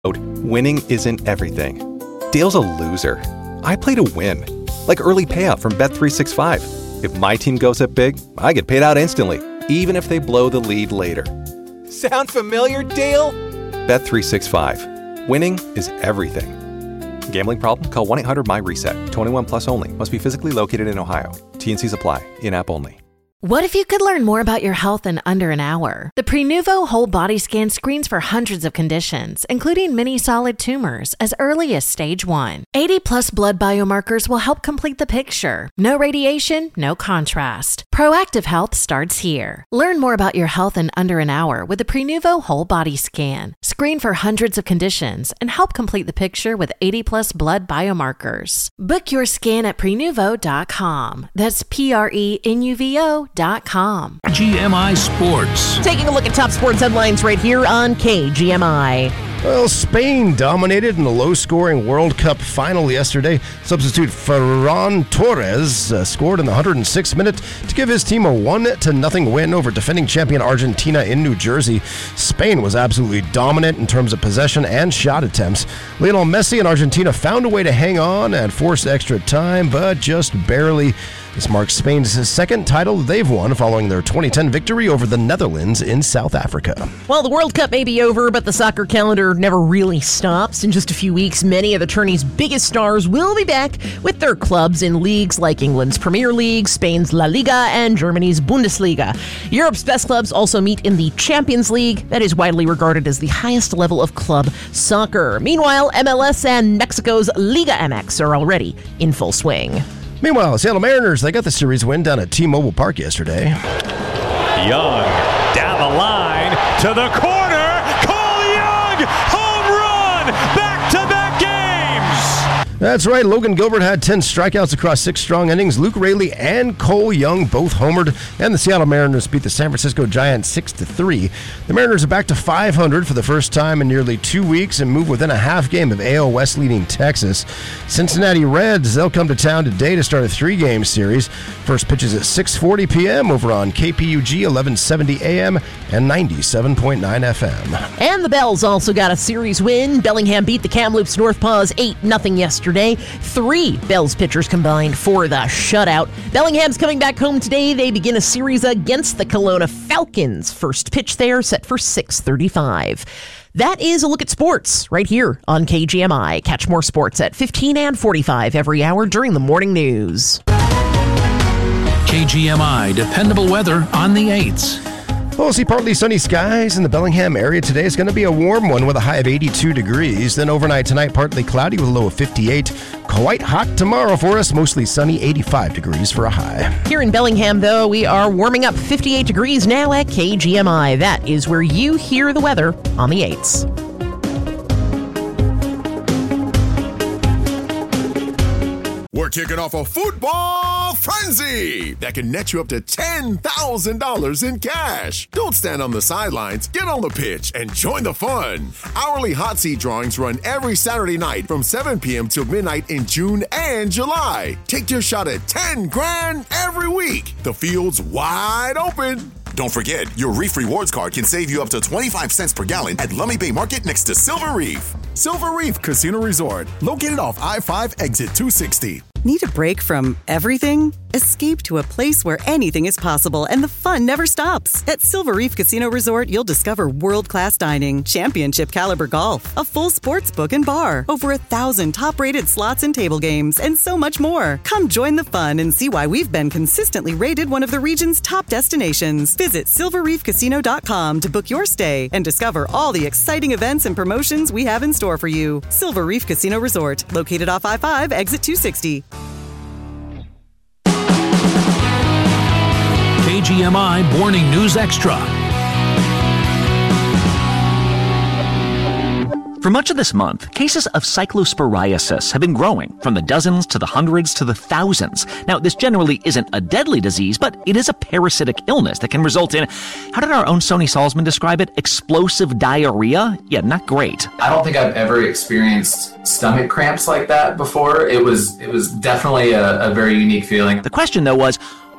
Winning isn't everything. Dale's a loser. I play to win. Like early payout from Bet365. If my team goes up big, I get paid out instantly, even if they blow the lead later. Sound familiar, Dale? Bet365. Winning is everything. Gambling problem? Call 1-800-MY-RESET. 21 plus only. Must be physically located in Ohio. T&Cs apply. In-app only. What if you could learn more about your health in under an hour? The Prenuvo Whole Body Scan screens for hundreds of conditions, including many solid tumors, as early as stage 1. 80-plus blood biomarkers will help complete the picture. No radiation, no contrast. Proactive health starts here. Learn more about your health in under an hour with the Prenuvo Whole Body Scan. Screen for hundreds of conditions and help complete the picture with 80-plus blood biomarkers. Book your scan at Prenuvo.com. That's Prenuvo.com. GMI Sports. Taking a look at top sports headlines right here on KGMI. Well, Spain dominated in a low-scoring World Cup final yesterday. Substitute Ferran Torres scored in the 106th minute to give his team a 1-0 win over defending champion Argentina in New Jersey. Spain was absolutely dominant in terms of possession and shot attempts. Lionel Messi and Argentina found a way to hang on and force extra time, but just barely. This marks Spain's second title they've won following their 2010 victory over the Netherlands in South Africa. Well, the World Cup may be over, but the soccer calendar never really stops. In just a few weeks, many of the tourney's biggest stars will be back with their clubs in leagues like England's Premier League, Spain's La Liga, and Germany's Bundesliga. Europe's best clubs also meet in the Champions League, that is widely regarded as the highest level of club soccer. Meanwhile, MLS and Mexico's Liga MX are already in full swing. Meanwhile, Seattle Mariners, they got the series win down at T-Mobile Park yesterday. Young down the line to the corner. Cole Young, home run, back-to-back games. That's right. Logan Gilbert had 10 strikeouts across 6 strong innings. Luke Raley and Cole Young both homered, and the Seattle Mariners beat the San Francisco Giants 6-3. The Mariners are back to 500 for the first time in nearly 2 weeks and move within a half game of AL West leading Texas. Cincinnati Reds, they'll come to town today to start a 3-game series. First pitch is at 6:40 p.m. over on KPUG 1170 AM and 97.9 FM. And the Bells also got a series win. Bellingham beat the Kamloops Northpaws 8-0 yesterday. 3 Bells pitchers combined for the shutout. Bellingham's coming back home today. They begin a series against the Kelowna Falcons. First pitch there set for 6:35. That is a look at sports right here on KGMI. Catch more sports at 15 and 45 every hour during the morning news. KGMI dependable weather on the 8s. We'll see partly sunny skies in the Bellingham area today. It's going to be a warm one with a high of 82 degrees. Then overnight tonight, partly cloudy with a low of 58. Quite hot tomorrow for us, mostly sunny, 85 degrees for a high. Here in Bellingham, though, we are warming up 58 degrees now at KGMI. That is where you hear the weather on the 8s. We're kicking off a football frenzy that can net you up to $10,000 in cash. Don't stand on the sidelines. Get on the pitch and join the fun. Hourly hot seat drawings run every Saturday night from 7 p.m. till midnight in June and July. Take your shot at $10,000 every week. The field's wide open. Don't forget, your Reef Rewards card can save you up to 25 cents per gallon at Lummi Bay Market next to Silver Reef. Silver Reef Casino Resort, located off I-5 exit 260. Need a break from everything? Escape to a place where anything is possible and the fun never stops. At Silver Reef Casino Resort, you'll discover world-class dining, championship caliber golf, a full sports book and bar, over 1,000 top-rated slots and table games, and so much more. Come join the fun and see why we've been consistently rated one of the region's top destinations. Visit silverreefcasino.com to book your stay and discover all the exciting events and promotions we have in store for you. Silver Reef Casino Resort, located off I-5, exit 260. KGMI Morning News Extra. For much of this month, cases of cyclosporiasis have been growing from the dozens to the hundreds to the thousands. Now, this generally isn't a deadly disease, but it is a parasitic illness that can result in, how did our own Sony Salzman describe it? Explosive diarrhea? Yeah, not great. I don't think I've ever experienced stomach cramps like that before. It was definitely a very unique feeling. The question, though, was,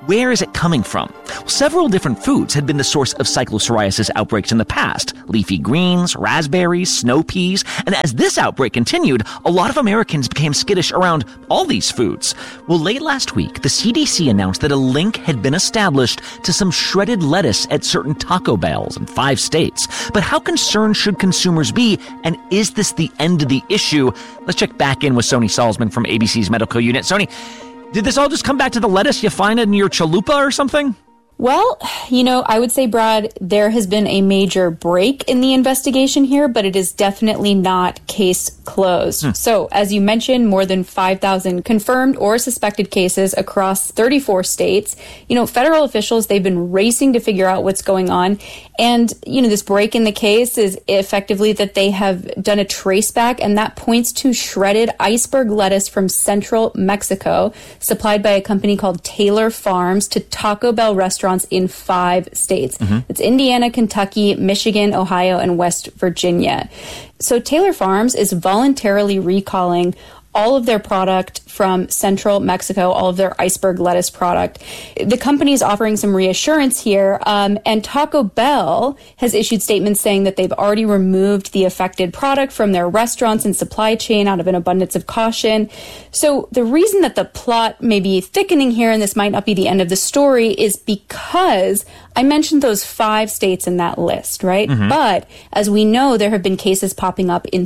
where is it coming from? Well, several different foods had been the source of cyclopsoriasis outbreaks in the past. Leafy greens, raspberries, snow peas. And as this outbreak continued, a lot of Americans became skittish around all these foods. Well, late last week, the CDC announced that a link had been established to some shredded lettuce at certain Taco Bells in 5 states. But how concerned should consumers be? And is this the end of the issue? Let's check back in with Sony Salzman from ABC's medical unit. Sony, did this all just come back to the lettuce you find in your chalupa or something? Well, I would say, Brad, there has been a major break in the investigation here, but it is definitely not case closed. So, as you mentioned, more than 5,000 confirmed or suspected cases across 34 states. Federal officials, they've been racing to figure out what's going on. And, this break in the case is effectively that they have done a trace back, and that points to shredded iceberg lettuce from central Mexico, supplied by a company called Taylor Farms to Taco Bell restaurants in 5 states. It's Indiana, Kentucky, Michigan, Ohio, and West Virginia. So Taylor Farms is voluntarily recalling all of their product from central Mexico, all of their iceberg lettuce product. The company is offering some reassurance here, and Taco Bell has issued statements saying that they've already removed the affected product from their restaurants and supply chain out of an abundance of caution. So the reason that the plot may be thickening here, and this might not be the end of the story, is because I mentioned those 5 states in that list, right? But as we know, there have been cases popping up in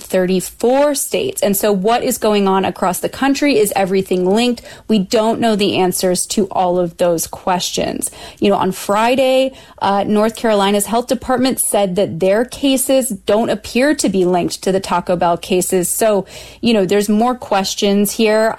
34 states. And so what is going on across the country? Is everything linked? We don't know the answers to all of those questions. On Friday, North Carolina's health department said that their cases don't appear to be linked to the Taco Bell cases. So, there's more questions here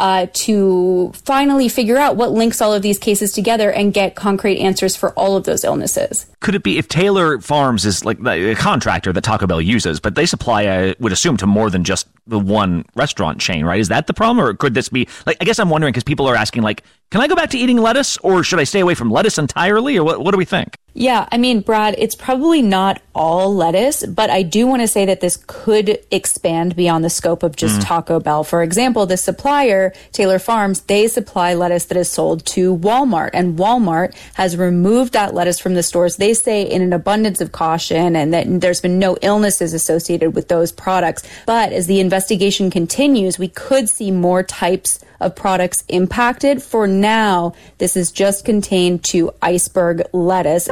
to finally figure out what links all of these cases together and get concrete answers for all of those illnesses. Could it be if Taylor Farms is like a contractor that Taco Bell uses, but they supply, I would assume, to more than just the one restaurant chain, right? Is that the problem? Or could this be, I guess I'm wondering because people are asking, can I go back to eating lettuce or should I stay away from lettuce entirely? Or what do we think? Yeah, Brad, it's probably not all lettuce, but I do want to say that this could expand beyond the scope of just Taco Bell. For example, the supplier, Taylor Farms, they supply lettuce that is sold to Walmart, and Walmart has removed that lettuce from the stores, they say, in an abundance of caution, and that there's been no illnesses associated with those products. But as the investigation continues, we could see more types of products impacted. For now, this is just contained to iceberg lettuce.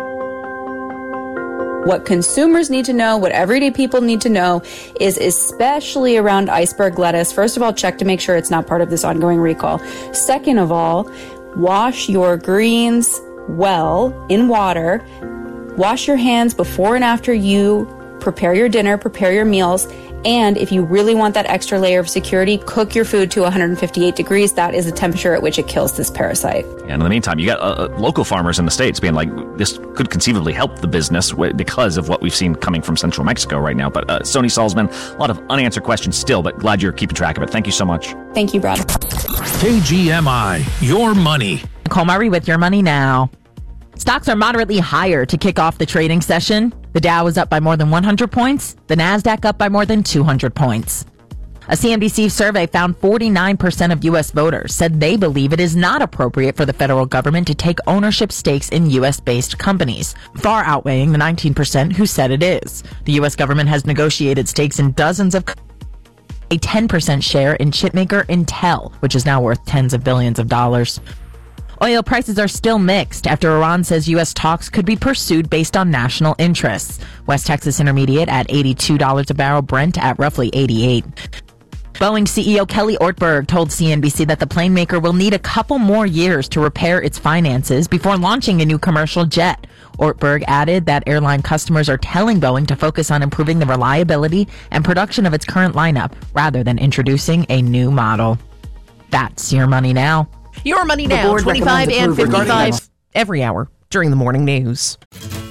What consumers need to know, what everyday people need to know, is especially around iceberg lettuce. First of all, check to make sure it's not part of this ongoing recall. Second of all, wash your greens well in water. Wash your hands before and after you prepare your dinner, prepare your meals. And if you really want that extra layer of security, cook your food to 158 degrees. That is the temperature at which it kills this parasite. And in the meantime, you got local farmers in the States being like, this could conceivably help the business because of what we've seen coming from central Mexico right now. But Sony Salzman, a lot of unanswered questions still, but glad you're keeping track of it. Thank you so much. Thank you, Brad. KGMI, your money. Nicole Murray with your money now. Stocks are moderately higher to kick off the trading session. The Dow is up by more than 100 points. The Nasdaq up by more than 200 points. A CNBC survey found 49% of U.S. voters said they believe it is not appropriate for the federal government to take ownership stakes in U.S.-based companies, far outweighing the 19% who said it is. The U.S. government has negotiated stakes in dozens of a 10% share in chipmaker Intel, which is now worth tens of billions of dollars. Oil prices are still mixed after Iran says U.S. talks could be pursued based on national interests. West Texas Intermediate at $82 a barrel, Brent at roughly $88. Boeing CEO Kelly Ortberg told CNBC that the plane maker will need a couple more years to repair its finances before launching a new commercial jet. Ortberg added that airline customers are telling Boeing to focus on improving the reliability and production of its current lineup rather than introducing a new model. That's your money now. Your money now, 25 and 55 every hour during the morning news.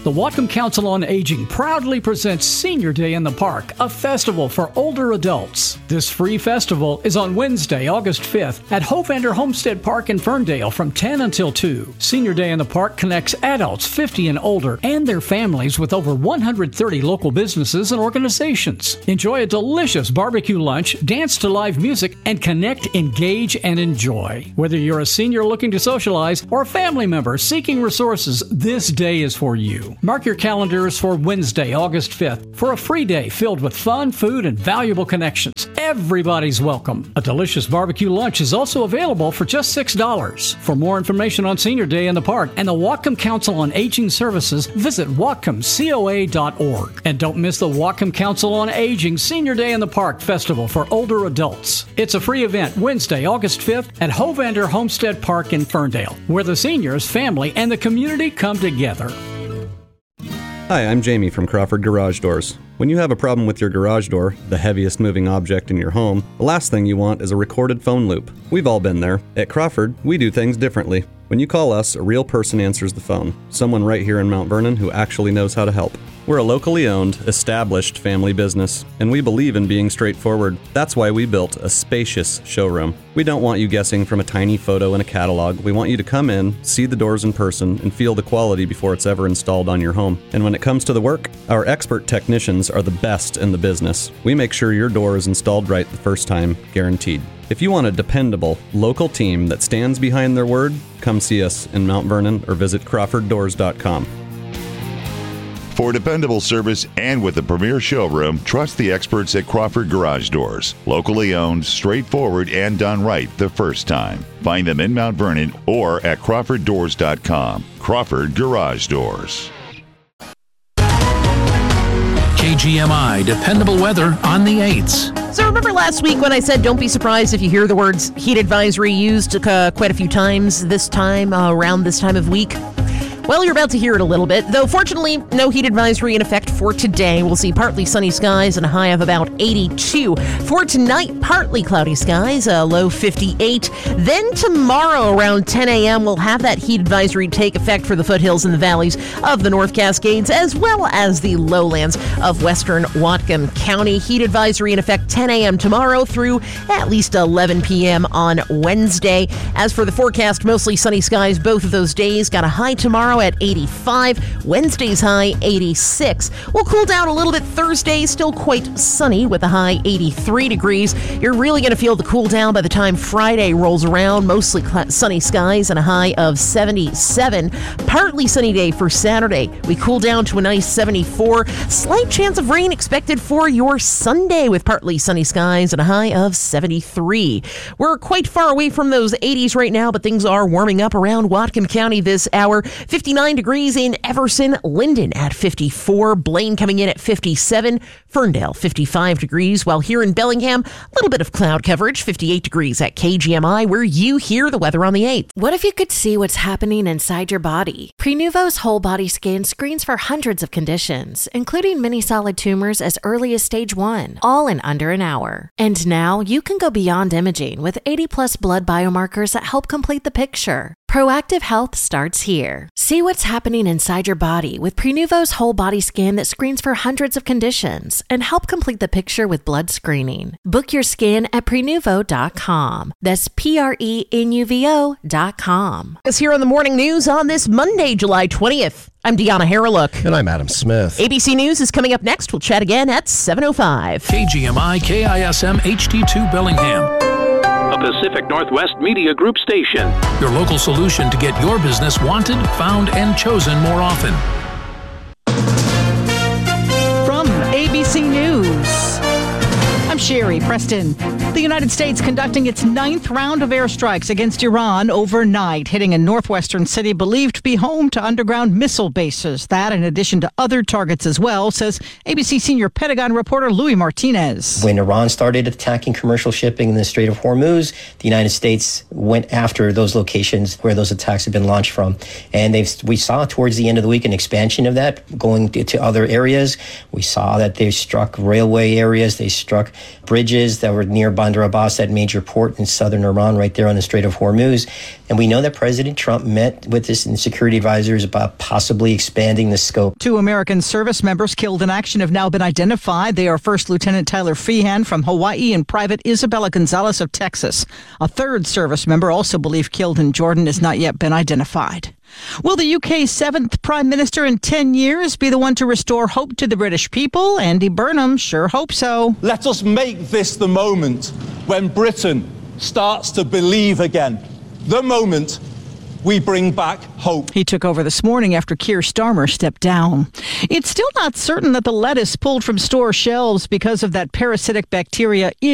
The Whatcom Council on Aging proudly presents Senior Day in the Park, a festival for older adults. This free festival is on Wednesday, August 5th at Hovander Homestead Park in Ferndale from 10 until 2. Senior Day in the Park connects adults 50 and older and their families with over 130 local businesses and organizations. Enjoy a delicious barbecue lunch, dance to live music, and connect, engage, and enjoy. Whether you're a senior looking to socialize or a family member seeking resources, this day is for you. Mark your calendars for Wednesday, August 5th for a free day filled with fun, food, and valuable connections. Everybody's welcome. A delicious barbecue lunch is also available for just $6. For more information on Senior Day in the Park and the Whatcom Council on Aging Services, visit whatcomcoa.org. And don't miss the Whatcom Council on Aging Senior Day in the Park Festival for older adults. It's a free event Wednesday, August 5th at Hovander Homestead Park in Ferndale, where the seniors, family, and the community come together. Hi, I'm Jamie from Crawford Garage Doors. When you have a problem with your garage door, the heaviest moving object in your home, the last thing you want is a recorded phone loop. We've all been there. At Crawford, we do things differently. When you call us, a real person answers the phone. Someone right here in Mount Vernon who actually knows how to help. We're a locally owned, established family business, and we believe in being straightforward. That's why we built a spacious showroom. We don't want you guessing from a tiny photo in a catalog. We want you to come in, see the doors in person, and feel the quality before it's ever installed on your home. And when it comes to the work, our expert technicians are the best in the business. We make sure your door is installed right the first time, guaranteed. If you want a dependable, local team that stands behind their word, come see us in Mount Vernon or visit crawforddoors.com. For dependable service and with a premier showroom, trust the experts at Crawford Garage Doors. Locally owned, straightforward, and done right the first time. Find them in Mount Vernon or at crawforddoors.com. Crawford Garage Doors. KGMI Dependable Weather on the 8s. So remember last week when I said don't be surprised if you hear the words heat advisory used quite a few times this time, around this time of week? Well, you're about to hear it a little bit, though fortunately, no heat advisory in effect for today. We'll see partly sunny skies and a high of about 82. For tonight, partly cloudy skies, a low 58. Then tomorrow around 10 a.m., we'll have that heat advisory take effect for the foothills and the valleys of the North Cascades, as well as the lowlands of western Whatcom County. Heat advisory in effect 10 a.m. tomorrow through at least 11 p.m. on Wednesday. As for the forecast, mostly sunny skies both of those days. Got a high tomorrow at 85, Wednesday's high 86. We'll cool down a little bit Thursday, still quite sunny with a high 83 degrees. You're really going to feel the cool down by the time Friday rolls around, mostly sunny skies and a high of 77. Partly sunny day for Saturday. We cool down to a nice 74. Slight chance of rain expected for your Sunday with partly sunny skies and a high of 73. We're quite far away from those 80s right now, but things are warming up around Whatcom County this hour. 59 degrees in Everson, Linden at 54, Blaine coming in at 57, Ferndale 55 degrees, while here in Bellingham, a little bit of cloud coverage, 58 degrees at KGMI, where you hear the weather on the 8th. What if you could see what's happening inside your body? Prenuvo's whole body scan screens for hundreds of conditions, including many solid tumors as early as stage 1, all in under an hour. And now you can go beyond imaging with 80+ blood biomarkers that help complete the picture. Proactive health starts here. See what's happening inside your body with Prenuvo's whole body scan that screens for hundreds of conditions and help complete the picture with blood screening. Book your scan at Prenuvo.com. That's Prenuvo.com. It's here on the morning news on this Monday, July 20th. I'm Deanna Harreluk. And I'm Adam Smith. ABC News is coming up next. We'll chat again at 7:05. KGMI KISM HD2 Bellingham. A Pacific Northwest Media Group station. Your local solution to get your business wanted, found, and chosen more often. From ABC News, I'm Sherry Preston. The United States conducting its 9th round of airstrikes against Iran overnight, hitting a northwestern city believed to be home to underground missile bases. That, in addition to other targets as well, says ABC senior Pentagon reporter Louis Martinez. When Iran started attacking commercial shipping in the Strait of Hormuz, the United States went after those locations where those attacks had been launched from. And we saw towards the end of the week an expansion of that going to other areas. We saw that they struck railway areas. They struck bridges that were near Bandar Abbas, that major port in southern Iran, right there on the Strait of Hormuz. And we know that President Trump met with his security advisors about possibly expanding the scope. 2 American service members killed in action have now been identified. They are First Lieutenant Tyler Feehan from Hawaii and Private Isabella Gonzalez of Texas. A third service member, also believed killed in Jordan, has not yet been identified. Will the UK's 7th Prime Minister in 10 years be the one to restore hope to the British people? Andy Burnham sure hopes so. Let us make this the moment when Britain starts to believe again. The moment we bring back hope. He took over this morning after Keir Starmer stepped down. It's still not certain that the lettuce pulled from store shelves because of that parasitic bacteria